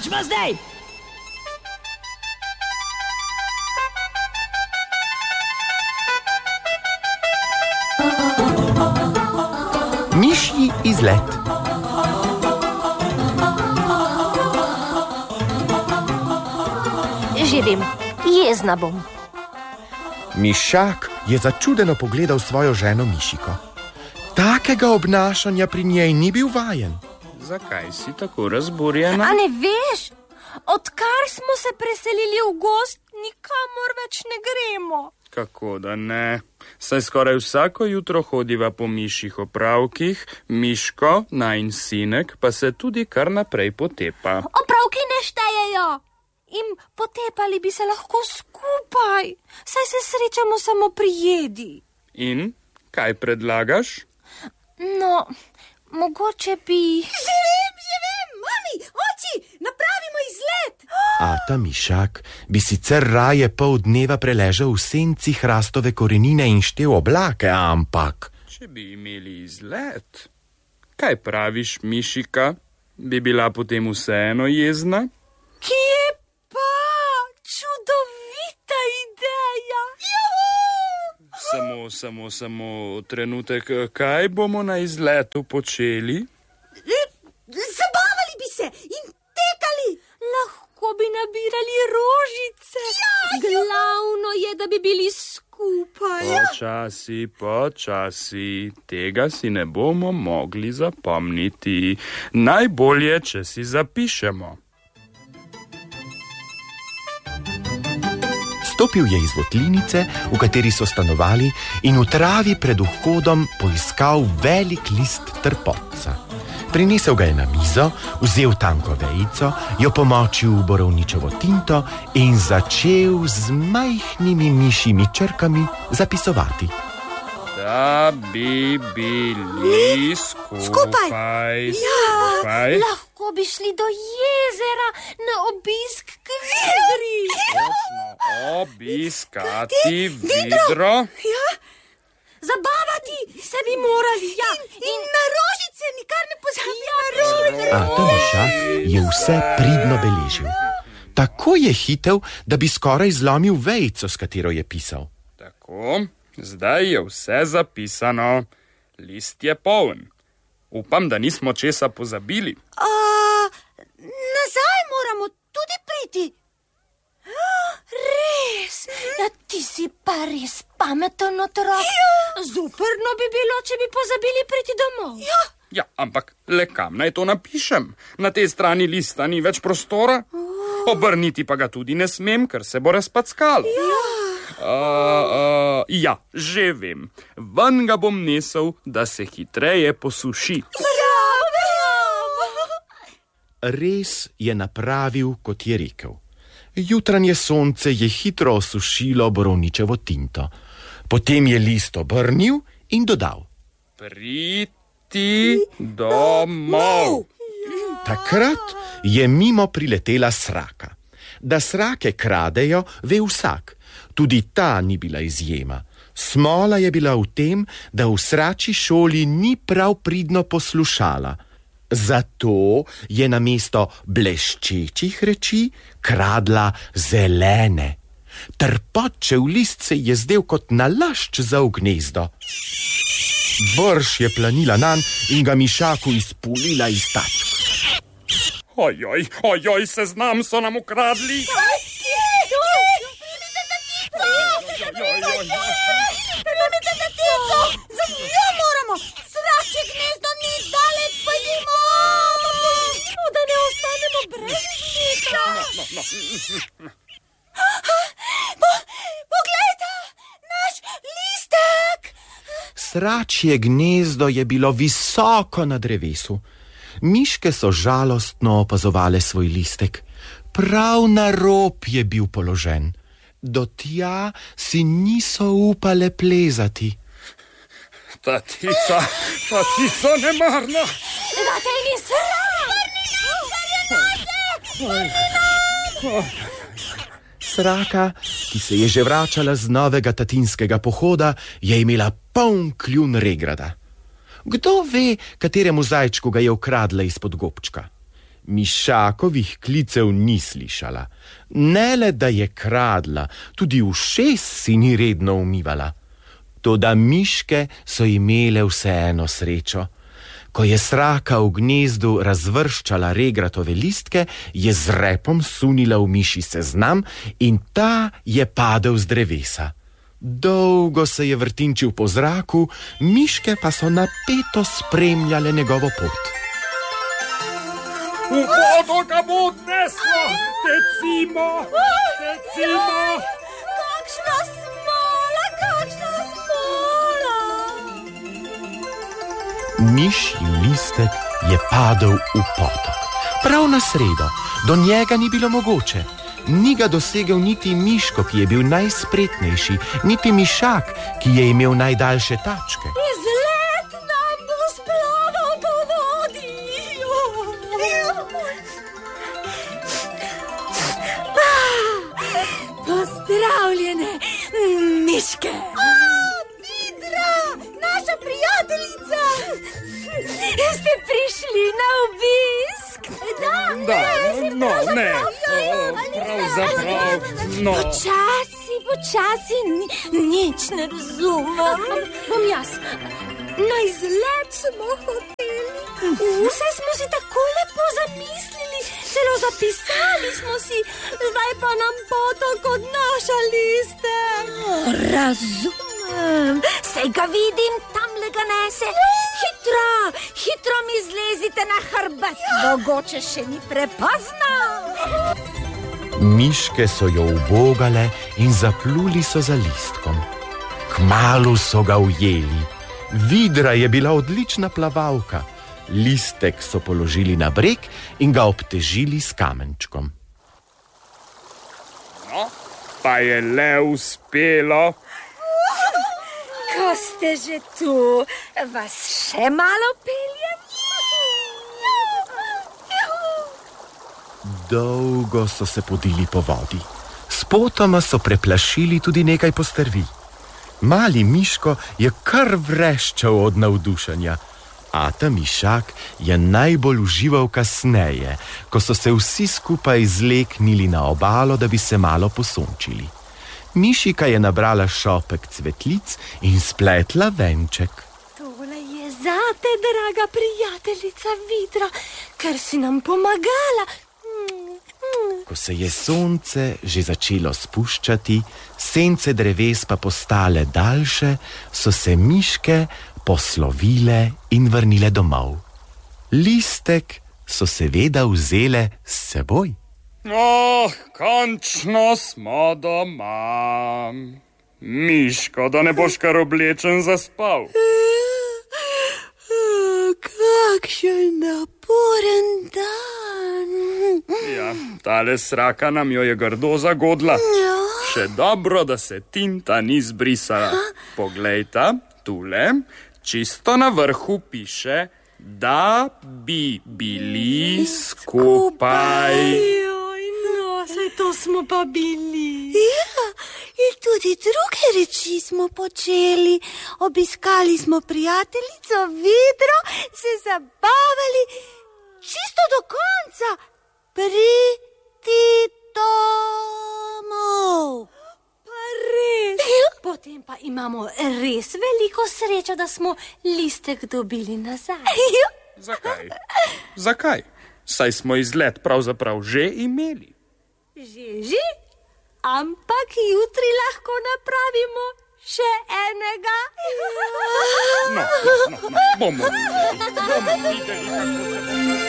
Začma zdaj! Mišji izlet. Že vem, jezna bom. Mišak je začudeno pogledal svojo ženo Mišiko. Takega obnašanja pri njej ni bil vajen. Zakaj si tako razburjena? A ne veš, odkar smo se preselili v gozd, nikamor več ne gremo. Kako da ne? Saj skoraj vsako jutro hodiva po mišjih opravkih, Miško, najin sinek, pa se tudi kar naprej potepa. Opravki ne štejejo. In potepali bi se lahko skupaj, saj se srečamo samo pri jedi. In kaj predlagaš? No, mogoče bi... Že vem, mami, oči, napravimo izlet. Ata Mišak bi sicer raje pol dneva preležal v senci hrastove korenine in štel oblake, ampak... Če bi imeli izlet, kaj praviš, Mišika? Bi bila potem vseeno jezna? Kje pa? Čudovita ideja. Samo trenutek, kaj bomo na izletu počeli? Zabavali bi se in tekali. Lahko bi nabirali rožice. Glavno je, da bi bili skupaj. Počasi, tega si ne bomo mogli zapomniti. Najbolje, če si zapišemo. Stopil je iz votlinice, v kateri so stanovali, in v travi pred vhodom poiskal velik list trpotca. Prinesel ga je na mizo, vzel tanko vejico, jo pomočil v borovničevo tinto in začel z majhnimi mišjimi črkami zapisovati. Da bi bili skupaj. Lahko bi šli do jezera na obisk k vidri. Obiskati vidro. Ja. Zabavati se bi morali. In na rožice, nikar ne pozabi na rožice. Ata Mišak je vse pridno beležil. Tako je hitel, da bi skoraj zlomil vejico, s katero je pisal. Tako, zdaj je vse zapisano. List je poln. Upam, da nismo česa pozabili. Nazaj moramo tudi priti. Res? Ja, ti si pa res pameten otrok. Zoprno bi bilo, če bi pozabili priti domov. Ja, ampak le kam naj to napišem? Na tej strani lista ni več prostora. Obrniti pa ga tudi ne smem, ker se bo razpackalo. Ja, že vem. Ven ga bom nesel, da se hitreje posuši. Res je napravil, kot je rekel. Jutranje sonce je hitro osušilo borovničevo tinto. Potem je list obrnil in dodal: Priti domov. Takrat je mimo priletela sraka. Da srake kradejo, ve vsak. Tudi ta ni bila izjema. Smola je bila v tem, da v srači šoli ni prav pridno poslušala. Zato je namesto bleščečih reči kradla zelene. Trpotčev list se je zdel kot nalašč za v gnezdo. Brž je planila nanj in ga Mišaku izpulila iz tačk. Ojoj, seznam so nam ukradli. Primite tatico, za njo moramo. Sračje gnezdo ni daleč, pojdimo. Da ne ostanemo brez izlika. Poglejte, naš listek. Sračje gnezdo je bilo visoko na drevesu. Miške so žalostno opazovale svoj listek. Prav na rob je bil položen. Do tja si niso upale plezati. Tatica nemarna. Date mi sram! Sraka, ki se je že vračala z novega tatinskega pohoda, je imela poln kljun regrada. Kdo ve, kateremu zajčku ga je ukradla izpod gobčka? Mišakovih klicev ni slišala. Ne le, da je kradla, tudi ušes si ni redno umivala. Toda miške so imele vseeno srečo. Ko je Sraka v gnezdu razvrščala regratove listke, je z repom sunila v miši seznam in ta je padel z drevesa. Dolgo se je vrtinčil po zraku, miške pa so napeto spremljale njegovo pot. V vodo ga bo odneslo! Tecimo! Kakšna smola, kakšna smola! Mišji listek je padel v potok. Prav na sredo, do njega ni bilo mogoče. Ni ga dosegel niti Miško, ki je bil najspretnejši, niti Mišak, ki je imel najdaljše tačke. Izlet nam bo splaval po vodi. Pozdravljene, miške. Vidra, naša prijateljica. Ste prišli na obisk? Pravzaprav, no. Počasi, nič ne razumem. Bom jaz. Na izlet smo hoteli. Vse smo si tako lepo zamislili, celo zapisali smo si, zdaj pa nam potok odnaša liste. Razumem, saj ga vidim, tamle ga nese. Hitro mi zlezite na hrbet, mogoče še ni prepozno. Miške so jo ubogale in zapluli so za listkom. Kmalu so ga ujeli. Vidra je bila odlična plavalka. Listek so položili na breg in ga obtežili s kamenčkom. No, pa je le uspelo. Ko ste že tu, vas še malo peljem? Dolgo so se podili po vodi. Spotoma so preplašili tudi nekaj postrvi. Mali Miško je kar vreščal od navdušenja. Ata Mišak je najbolj užival kasneje, ko so se vsi skupaj zleknili na obalo, da bi se malo posončili. Mišika je nabrala šopek cvetlic in spletla venček. Tole je zate, draga prijateljica Vidra, ker si nam pomagala. Ko se je sonce že začelo spuščati, sence dreves pa postale daljše, so se miške poslovile in vrnile domov. Listek so seveda vzele s seboj. Končno smo doma. Miško, da ne boš kar oblečen zaspal. Kakšen naporen dan. Ja, tale Sraka nam jo je grdo zagodla. Še dobro, da se tinta ni zbrisala. Poglejta, tule, čisto na vrhu piše, da bi bili skupaj. Saj to smo pa bili. Ja, in tudi druge reči smo počeli. Obiskali smo prijateljico Vidro, se zabavali čisto do konca. Priti domov. Pa res. Potem pa imamo res veliko srečo, da smo listek dobili nazaj. Zakaj? Saj smo izlet pravzaprav že imeli. Že? Ampak jutri lahko napravimo še enega. No, bomo videli, kako se bo.